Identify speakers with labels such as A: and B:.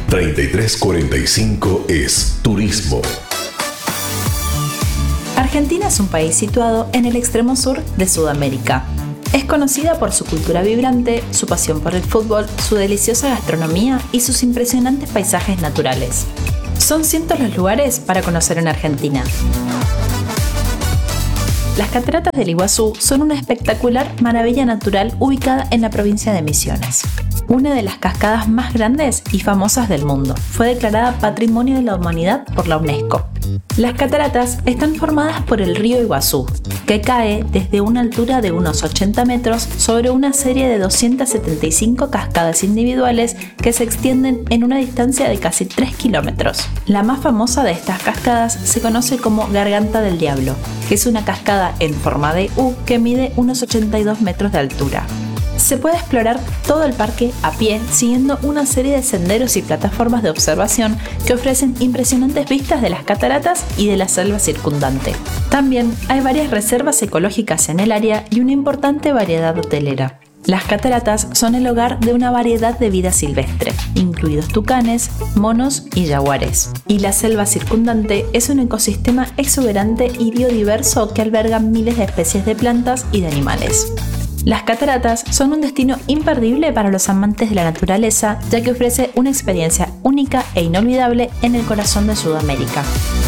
A: 3345 es Turismo.
B: Argentina es un país situado en el extremo sur de Sudamérica. Es conocida por su cultura vibrante, su pasión por el fútbol, su deliciosa gastronomía y sus impresionantes paisajes naturales. Son cientos los lugares para conocer en Argentina. Las cataratas del Iguazú son una espectacular maravilla natural ubicada en la provincia de Misiones. Una de las cascadas más grandes y famosas del mundo. Fue declarada Patrimonio de la Humanidad por la UNESCO. Las cataratas están formadas por el río Iguazú, que cae desde una altura de unos 80 metros sobre una serie de 275 cascadas individuales que se extienden en una distancia de casi 3 kilómetros. La más famosa de estas cascadas se conoce como Garganta del Diablo, que es una cascada en forma de U que mide unos 82 metros de altura. Se puede explorar todo el parque a pie siguiendo una serie de senderos y plataformas de observación que ofrecen impresionantes vistas de las cataratas y de la selva circundante. También hay varias reservas ecológicas en el área y una importante variedad hotelera. Las cataratas son el hogar de una variedad de vida silvestre, incluidos tucanes, monos y jaguares. Y la selva circundante es un ecosistema exuberante y biodiverso que alberga miles de especies de plantas y de animales. Las cataratas son un destino imperdible para los amantes de la naturaleza, ya que ofrece una experiencia única e inolvidable en el corazón de Sudamérica.